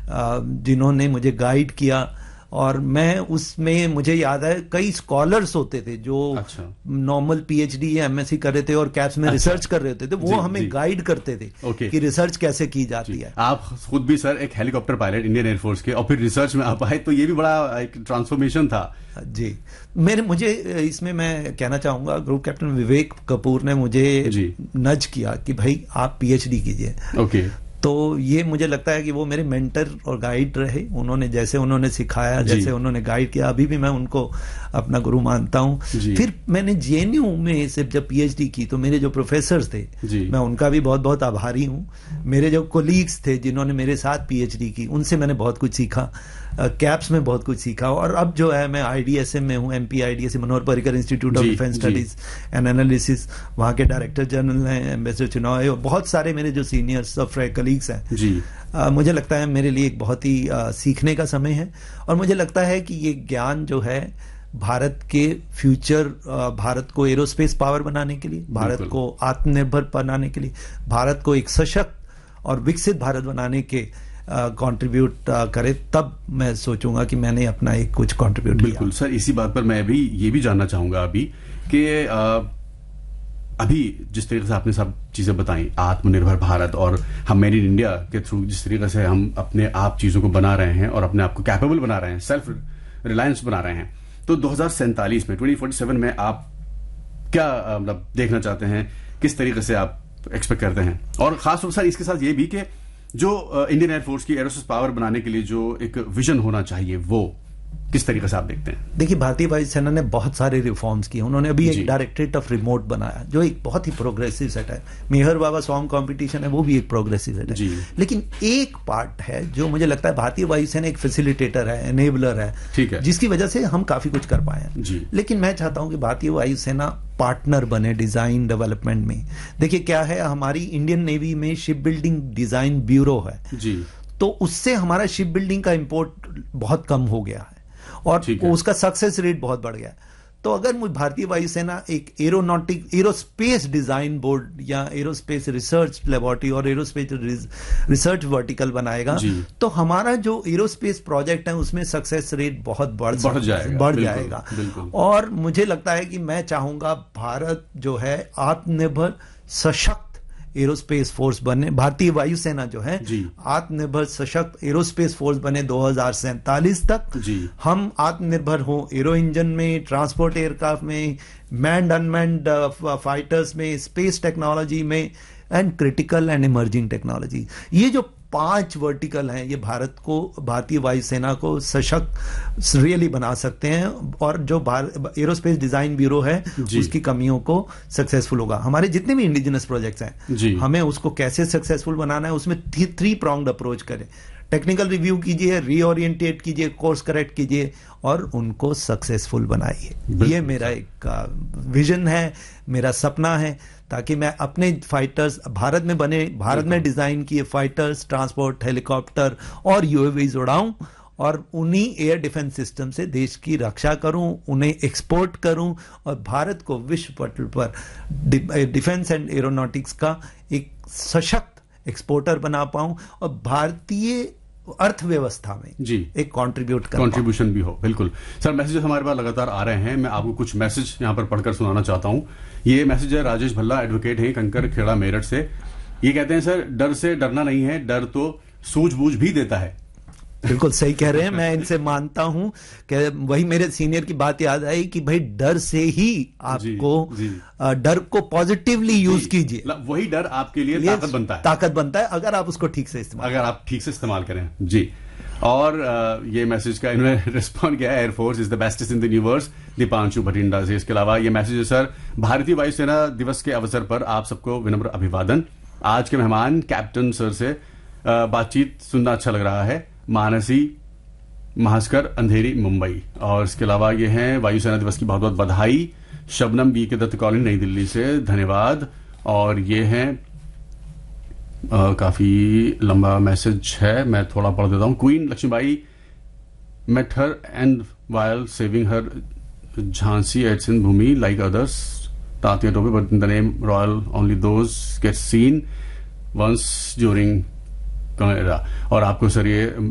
जिन्होंने मुझे गाइड किया, और मैं उसमें मुझे याद है कई स्कॉलर्स होते थे जो नॉर्मल पीएचडी या एमएससी कर रहे थे और कैप्स में रिसर्च कर रहे होते थे, वो हमें गाइड करते थे कि रिसर्च कैसे की जाती है। आप खुद भी सर एक हेलीकॉप्टर पायलट इंडियन एयरफोर्स के, और फिर रिसर्च में आप आए, तो ये भी बड़ा एक ट्रांसफॉर्मेशन था। जी, मुझे इसमें मैं कहना चाहूंगा, ग्रुप कैप्टन विवेक कपूर ने मुझे नज किया कि भाई आप पीएचडी कीजिए। तो ये मुझे लगता है कि वो मेरे मेंटर और गाइड रहे। उन्होंने सिखाया, जैसे उन्होंने गाइड किया, अभी भी मैं उनको अपना गुरु मानता हूँ। फिर मैंने जेएनयू में से जब पीएचडी की तो मेरे जो प्रोफेसर्स थे, मैं उनका भी बहुत बहुत आभारी हूँ। मेरे जो कोलीग्स थे जिन्होंने मेरे साथ पीएचडी की, उनसे मैंने बहुत कुछ सीखा, कैप्स में बहुत कुछ सीखा। और अब जो है मैं आईडीएसएम में हूँ, MP आईडीएसएम, Manohar Parrikar institute of defence studies and analysis, वहाँ के डायरेक्टर जनरल हैं एम्बेसडर चुनाव है, और बहुत सारे मेरे जो सीनियर्स और कलीग्स हैं। मुझे लगता है मेरे लिए एक बहुत ही सीखने का समय है, और मुझे लगता है कि ये ज्ञान जो है भारत के फ्यूचर, भारत को एरोस्पेस पावर बनाने के लिए, भारत को आत्मनिर्भर बनाने के लिए, भारत को एक सशक्त और विकसित भारत बनाने के कंट्रीब्यूट करे, तब मैं सोचूंगा कि मैंने अपना एक कुछ कंट्रीब्यूट किया। बिल्कुल सर, इसी बात पर मैं भी ये भी जानना चाहूंगा अभी कि अभी जिस तरीके से आपने सब चीजें बताई, आत्मनिर्भर भारत और हम मेड इन इंडिया के थ्रू जिस तरीके से हम अपने आप चीजों को बना रहे हैं और अपने आप को कैपेबल बना रहे हैं, सेल्फ रिलायंस बना रहे हैं, तो 2047 में 2047 में आप क्या मतलब देखना चाहते हैं, किस तरीके से आप एक्सपेक्ट करते हैं? और खासतौर से इसके साथ ये भी कि जो इंडियन एयरफोर्स की एरोस्पेस पावर बनाने के लिए जो एक विजन होना चाहिए, वो किस तरीके से आप देखते हैं? देखिए, भारतीय वायुसेना ने बहुत सारे रिफॉर्म्स किए। उन्होंने अभी एक डायरेक्टरेट ऑफ रिमोट बनाया जो एक बहुत ही प्रोग्रेसिव सेट है। मेहर बाबा सॉन्ग कंपटीशन है, वो भी एक प्रोग्रेसिव सेट है। लेकिन एक पार्ट है जो मुझे लगता है भारतीय वायुसेना एक फैसिलिटेटर है, एनेबलर है, ठीक है, जिसकी वजह से हम काफी कुछ कर पाए हैं। लेकिन मैं चाहता हूं कि भारतीय वायुसेना पार्टनर बने डिजाइन डेवलपमेंट में। देखिए क्या है, हमारी इंडियन नेवी में शिप बिल्डिंग डिजाइन ब्यूरो है, तो उससे हमारा शिप बिल्डिंग का इंपोर्ट बहुत कम हो गया है और उसका सक्सेस रेट बहुत बढ़ गया। तो अगर मुझे भारतीय वायुसेना एक एरोस्पेस डिजाइन बोर्ड या एरोस्पेस रिसर्च लेबोरेटरी और एरोस्पेस रिसर्च वर्टिकल बनाएगा, तो हमारा जो एरोस्पेस प्रोजेक्ट है उसमें सक्सेस रेट बहुत बढ़ जाएगा। और मुझे लगता है कि मैं चाहूंगा भारत जो है आत्मनिर्भर सशक्त एरोस्पेस फोर्स बने, भारतीय वायुसेना जो है आत्मनिर्भर सशक्त एरोस्पेस फोर्स बने 2047 तक। हम आत्मनिर्भर हो एरो इंजन में, ट्रांसपोर्ट एयरक्राफ्ट में, मैन्ड अनमैन्ड फाइटर्स में, स्पेस टेक्नोलॉजी में, and critical and emerging technology. ये जो 5 वर्टिकल हैं, ये भारतीय वायुसेना को सशक्त रियली बना सकते हैं, और जो एरोस्पेस डिजाइन ब्यूरो है उसकी कमियों को सक्सेसफुल होगा। हमारे जितने भी इंडिजिनस प्रोजेक्ट्स हैं, हमें उसको कैसे सक्सेसफुल बनाना है, उसमें 3 pronged अप्रोच करें। टेक्निकल रिव्यू कीजिए, रीओरिएंटेट कीजिए, कोर्स करेक्ट कीजिए और उनको सक्सेसफुल बनाइए। ये मेरा एक विजन है, मेरा सपना है, ताकि मैं अपने फाइटर्स भारत में बने, भारत में डिजाइन किए फाइटर्स, ट्रांसपोर्ट, हेलीकॉप्टर और यूएवीज उड़ाऊं और उन्हीं एयर डिफेंस सिस्टम से देश की रक्षा करूं, उन्हें एक्सपोर्ट करूं और भारत को विश्व पटल पर डिफेंस एंड एरोनॉटिक्स का एक सशक्त एक्सपोर्टर बना पाऊं और भारतीय अर्थव्यवस्था में एक कंट्रीब्यूशन भी हो। बिल्कुल सर, मैसेजेस हमारे पास लगातार आ रहे हैं। मैं आपको कुछ मैसेज यहां पर पढ़कर सुनाना चाहता हूं। ये मैसेज है राजेश भल्ला, एडवोकेट हैं, कंकर खेड़ा मेरठ से। ये कहते हैं सर, डर से डरना नहीं है, डर तो सूझबूझ भी देता है। बिल्कुल सही कह रहे हैं, मैं इनसे मानता हूं कि वही मेरे सीनियर की बात याद आई कि भाई डर से ही आपको डर को पॉजिटिवली यूज कीजिए, वही डर आपके लिए ताकत बनता है अगर आप उसको ठीक से इस्तेमाल करें। जी, और ये मैसेज का इन्होंने रिस्पॉन्ड किया है, air force is the bestest in the universe, Deepanshu Bathinda से। इसके अलावा ये मैसेज है सर, भारतीय वायुसेना दिवस के अवसर पर आप सबको विनम्र अभिवादन। आज के मेहमान कैप्टन सर से बातचीत सुनना अच्छा लग रहा है। मानसी महास्कर, अंधेरी, मुंबई। और इसके अलावा ये हैं, वायुसेना दिवस की बहुत बहुत बधाई, शबनम बी के दत्त कॉलोनी, नई दिल्ली से, धन्यवाद। और ये हैं, काफी लंबा मैसेज है, मैं थोड़ा पढ़ देता हूं। Queen Lakshmibai met her and while saving her Jhansi at Sindh Bhumi like others, Tatia Tope, but in the name royal only those get seen once during Canada। और आपको सर ये